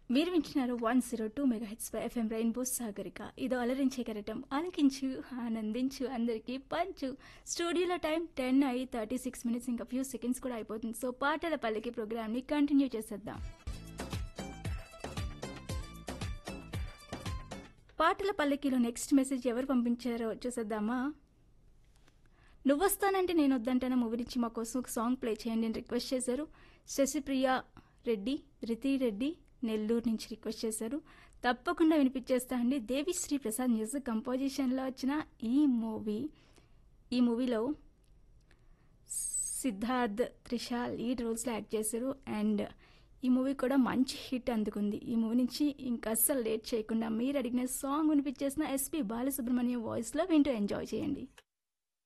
మీరు వింటున్నారు 102 మెగాహెట్స్ పై FM rainbow Sagarika. ఇదో అలరించే కరటం ఆలకించు ఆనందించు అందరికీ పంచు. స్టూడియోలో టైం 10 అయి 36 మినిట్స్ ఇంకా ఫ్యూ సెకండ్స్ కూడా అయిపోతుంది. సో పాటల పల్లకి ప్రోగ్రామ్ని కంటిన్యూ చేసేద్దాం. పాటల పల్లకిలో నెక్స్ట్ మెసేజ్ ఎవరు పంపించారో చూసేద్దామా. నువ్వొస్తానంటే నేను వద్దంటాను మూవీ నుంచి మా కోసం ఒక సాంగ్ ప్లే చేయండి అని రిక్వెస్ట్ చేశారు. శశిప్రియ రెడ్డి, ధృతి రెడ్డి నెల్లూరు నుంచి రిక్వెస్ట్ చేశారు. తప్పకుండా వినిపించేస్తా అండి. దేవిశ్రీ ప్రసాద్ మ్యూజిక్ కంపోజిషన్లో వచ్చిన ఈ మూవీలో సిద్ధార్థ్, త్రిష లీడ్ రోల్స్లో యాక్ట్ చేశారు. అండ్ ఈ మూవీ కూడా మంచి హిట్ అందుకుంది. ఈ మూవీ నుంచి ఇంకా అస్సలు లేట్ చేయకుండా మీరు అడిగిన సాంగ్ వినిపించేసిన ఎస్పి బాలసుబ్రహ్మణ్యం వాయిస్లో వింటూ ఎంజాయ్ చేయండి.